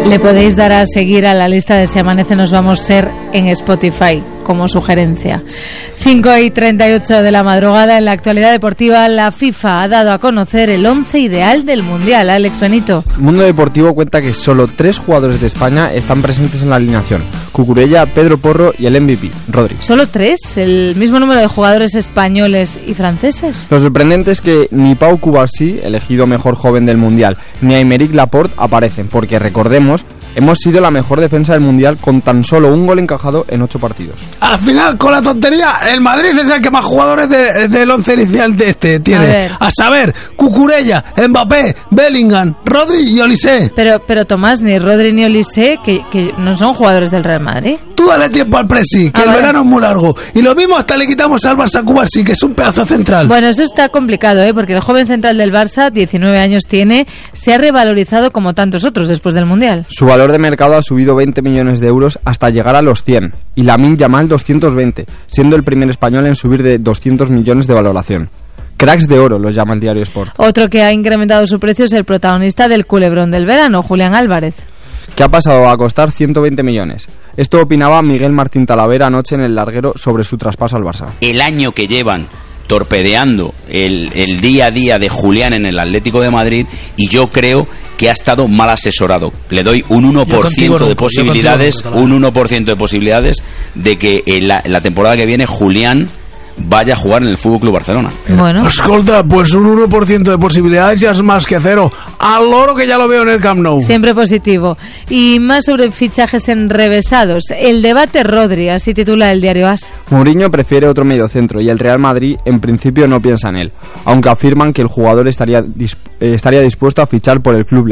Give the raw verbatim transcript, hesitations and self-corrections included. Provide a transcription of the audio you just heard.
Le podéis dar a seguir a la lista de Si Amanece Nos Vamos Ser en Spotify como sugerencia. cinco y treinta y ocho de la madrugada. En la actualidad deportiva, la FIFA ha dado a conocer el once ideal del Mundial. Alex Benito. Mundo Deportivo cuenta que solo tres jugadores de España están presentes en la alineación: Cucurella, Pedro Porro y el M V P, Rodri. ¿Solo tres? ¿El mismo número de jugadores españoles y franceses? Lo sorprendente es que ni Pau Cubarsí, elegido mejor joven del Mundial, ni Aymeric Laporte aparecen, porque recordemos, hemos sido la mejor defensa del Mundial con tan solo un gol encajado en ocho partidos. Al final, con la tontería, el Madrid es el que más jugadores de, del once inicial de este tiene. A, a saber, Cucurella, Mbappé, Bellingham, Rodri y Olise. Pero, pero Tomás, ni Rodri ni Olise, que, que no son jugadores del Real Madrid. Tú dale tiempo al Presi, que ah, el vale. verano es muy largo. Y lo mismo hasta le quitamos al Barça Cubarsí, que es un pedazo central. Bueno, eso está complicado, ¿eh? Porque el joven central del Barça, diecinueve años tiene, se ha revalorizado como tantos otros después del Mundial. Su valor de mercado ha subido veinte millones de euros hasta llegar a los cien. Y Lamine Yamal doscientos veinte, siendo el primer español en subir de doscientos millones de valoración. Cracks de oro los llama el diario Sport. Otro que ha incrementado su precio es el protagonista del culebrón del verano, Julián Álvarez, que ha pasado a costar ciento veinte millones. Esto opinaba Miguel Martín Talavera anoche en El Larguero sobre su traspaso al Barça. El año que llevan torpedeando el, el día a día de Julián en el Atlético de Madrid, y yo creo que ha estado mal asesorado. Le doy un uno por ciento de posibilidades, un uno por ciento de posibilidades de que en la, en la temporada que viene Julián vaya a jugar en el F C Barcelona. Bueno. Escolta, pues un uno por ciento de posibilidades ya es más que cero. Al loro que ya lo veo en el Camp Nou. Siempre positivo. Y más sobre fichajes enrevesados. El debate Rodri, así titula el diario AS. Mourinho prefiere otro mediocentro y el Real Madrid en principio no piensa en él, aunque afirman que el jugador estaría, disp- estaría dispuesto a fichar por el club